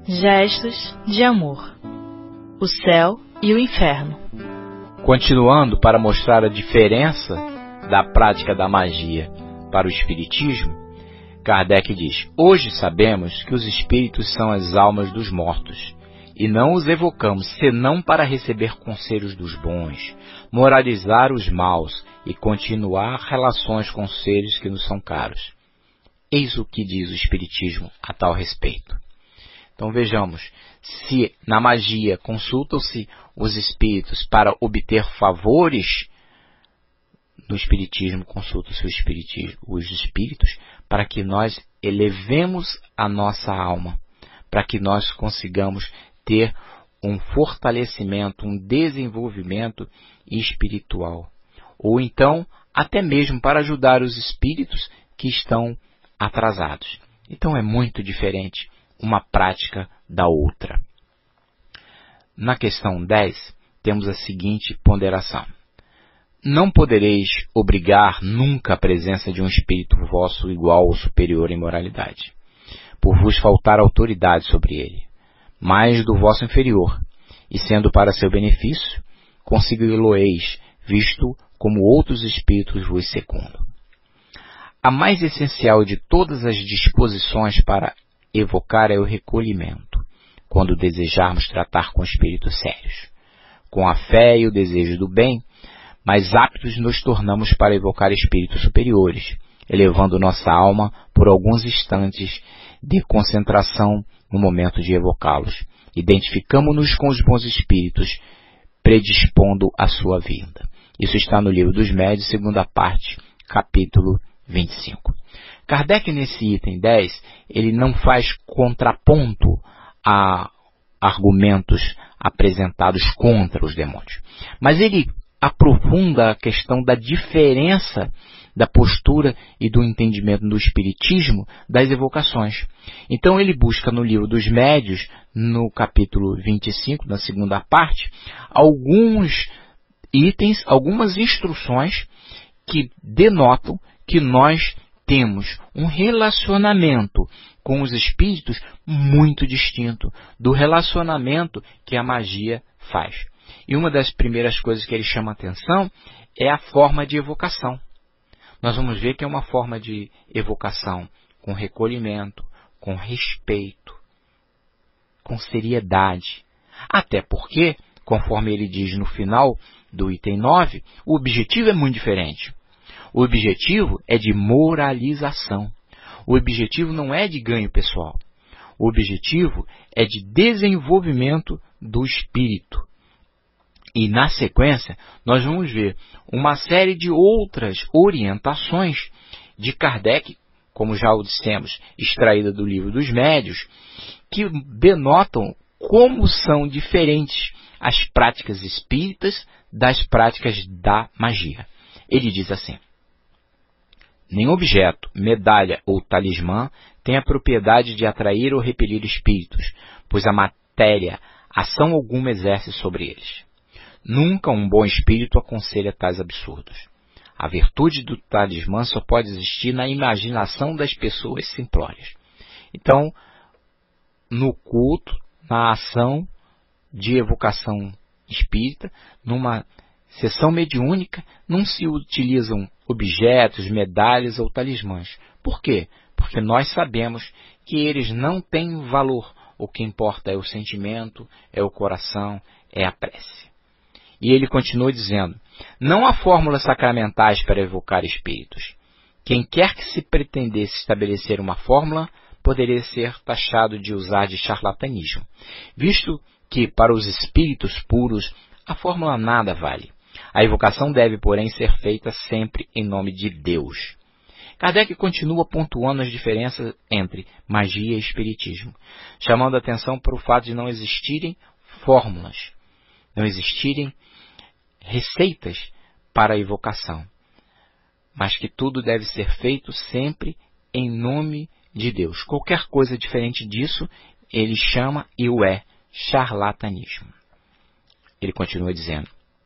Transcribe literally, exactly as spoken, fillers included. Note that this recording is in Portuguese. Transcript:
Gestos de amor. O céu e o inferno. Continuando, para mostrar a diferença da prática da magia para o espiritismo, Kardec diz: hoje sabemos que os espíritos são as almas dos mortos, e não os evocamos senão para receber conselhos dos bons, moralizar os maus e continuar relações com seres que nos são caros. Eis o que diz o espiritismo a tal respeito. Então vejamos, se na magia consultam-se os espíritos para obter favores, no espiritismo consultam-se os espíritos, os espíritos para que nós elevemos a nossa alma, para que nós consigamos ter um fortalecimento, um desenvolvimento espiritual. Ou então, até mesmo para ajudar os espíritos que estão atrasados. Então é muito diferente uma prática da outra. Na questão dez, temos a seguinte ponderação: não podereis obrigar nunca a presença de um espírito vosso igual ou superior em moralidade, por vos faltar autoridade sobre ele, mais do vosso inferior, e sendo para seu benefício, consegui-lo-eis, visto como outros espíritos vos secundam. A mais essencial de todas as disposições para evocar é o recolhimento, quando desejarmos tratar com espíritos sérios. Com a fé e o desejo do bem, mais aptos nos tornamos para evocar espíritos superiores, elevando nossa alma por alguns instantes de concentração no momento de evocá-los. Identificamo-nos com os bons espíritos, predispondo a sua vinda. Isso está no Livro dos Médiuns, segunda parte, capítulo vinte e cinco. Kardec, nesse item dez, ele não faz contraponto a argumentos apresentados contra os demônios, mas ele aprofunda a questão da diferença da postura e do entendimento do espiritismo das evocações. Então ele busca no Livro dos Médiuns, no capítulo vinte e cinco, na segunda parte, alguns itens, algumas instruções que denotam que nós temos um relacionamento com os espíritos muito distinto do relacionamento que a magia faz. E uma das primeiras coisas que ele chama a atenção é a forma de evocação. Nós vamos ver que é uma forma de evocação com recolhimento, com respeito, com seriedade. Até porque, conforme ele diz no final do item nove, o objetivo é muito diferente. O objetivo é de moralização. O objetivo não é de ganho pessoal. O objetivo é de desenvolvimento do espírito. E na sequência, nós vamos ver uma série de outras orientações de Kardec, como já o dissemos, extraída do Livro dos Médiuns, que denotam como são diferentes as práticas espíritas das práticas da magia. Ele diz assim: nenhum objeto, medalha ou talismã tem a propriedade de atrair ou repelir espíritos, pois a matéria ação alguma exerce sobre eles. Nunca um bom espírito aconselha tais absurdos. A virtude do talismã só pode existir na imaginação das pessoas simplórias. Então, no culto, na ação de evocação espírita, numa sessão mediúnica, não se utilizam objetos, medalhas ou talismãs. Por quê? Porque nós sabemos que eles não têm valor. O que importa é o sentimento, é o coração, é a prece. E ele continua dizendo: não há fórmulas sacramentais para evocar espíritos. Quem quer que se pretendesse estabelecer uma fórmula poderia ser taxado de usar de charlatanismo, visto que para os espíritos puros a fórmula nada vale. A evocação deve, porém, ser feita sempre em nome de Deus. Kardec continua pontuando as diferenças entre magia e espiritismo, chamando a atenção para o fato de não existirem fórmulas, não existirem receitas para a evocação, mas que tudo deve ser feito sempre em nome de Deus. Qualquer coisa diferente disso, ele chama e o é charlatanismo. Ele continua dizendo: